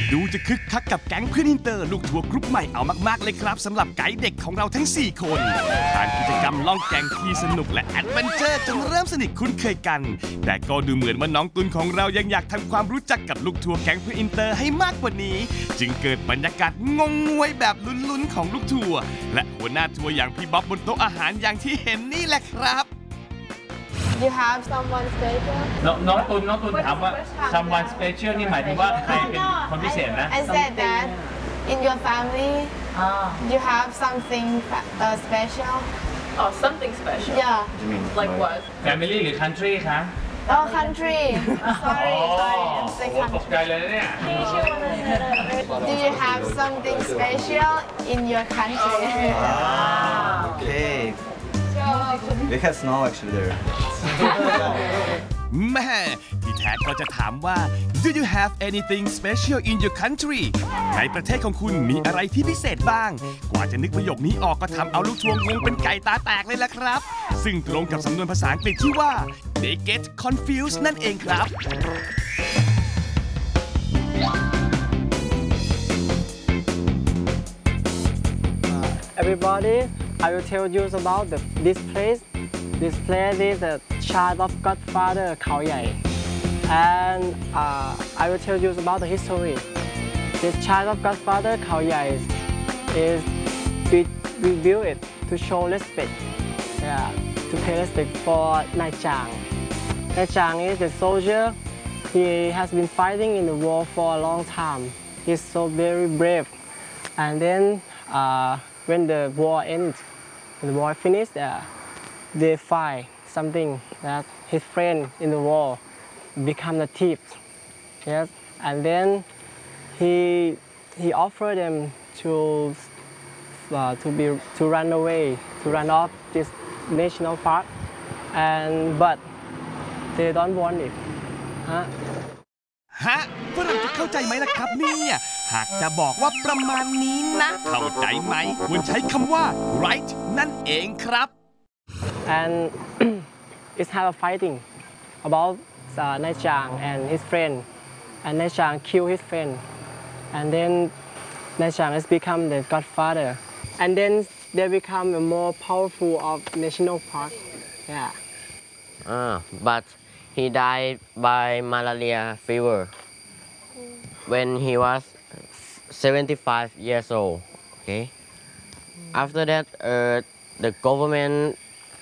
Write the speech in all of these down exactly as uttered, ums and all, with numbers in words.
ดูจะคึกคักกับแก๊งเพื่อนอินเตอร์ลูกทัวร์กรุ๊ปใหม่เอามากๆเลยครับสำหรับไกด์เด็กของเราทั้งสี่คนผ่านกิจกรรมล่องแก่งที่สนุกและแอดเวนเจอร์จนเริ่มสนิทคุ้นเคยกันแต่ก็ดูเหมือนว่าน้องตุลของเรายังอยากทำความรู้จักกับลูกทัวร์แก๊งเพื่อนอินเตอร์ให้มากกว่านี้จึงเกิดบรรยากาศงงงวยแบบลุ้นๆของลูกทัวร์และหัวหน้าทัวร์อย่างพี่บ๊อบบนโต๊ะอาหารอย่างที่เห็นนี่แหละครับ You have someone special น้องน้องตุลน้องตุลถามว่า someone special นี่หมายถึงว่าใครเป็นคนพิเศษนะ I said that in your family you have something uh, special Oh, something special. Yeah Like what? family หรือ country คะ Oh country sorry sorry I'm saying ตกใจ country เลยเนี่ย Do you have something special in your country Okay. We have snow actually there. แม่ที่แท้ก็จะถามว่า Do you have anything special in your country ในประเทศของคุณมีอะไรที่พิเศษบ้าง กว่าจะนึกประโยคนี้ออกก็ทำเอาลูกทัวร์งงเป็นไก่ตาแตกเลยล่ะครับ ซึ่งตรงกับสำนวนภาษาอังกฤษที่ว่า they get confused นั่นเองครับ Everybody, I will tell you about the, this place. This place is the child of Godfather Khao Yai. And uh, I will tell you about the history. This child of Godfather Khao Yai is, is we, we built it to show respect. Yeah, to pay respect for Nai Chang. Nai Chang is the soldier. He has been fighting in the war for a long time. He's so very brave. And then uh, when the war ends, when the war finished, uh, they find something that his friend in the war become the thief. Yes, and then he he offered them to uh, to be to run away, to run off this national park, and but they don't want it. Huh? ฮะฝรั่งจะเข้าใจไหมล่ะครับเนี่ยหากจะบอกว่าประมาณนี้นะเข้าใจไหมควรใช้คำว่า right นั่นเองครับ And it's have a fighting about uh, Nai Chang and his friend, and Nai Chang killed his friend, and then Nai Chang has become the godfather, and then they become the more powerful of national park. Yeah. Uh, but he died by malaria fever when he was seventy-five years old. Okay. After that, uh, the government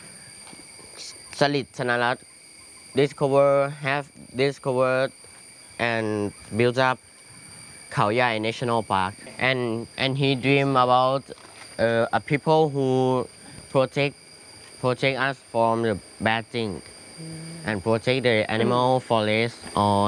Salit Chanarat discover have discovered and built up Khao Yai National Park, and and he dream about uh, a people who protect protect us from the bad thing and protect the animal forest or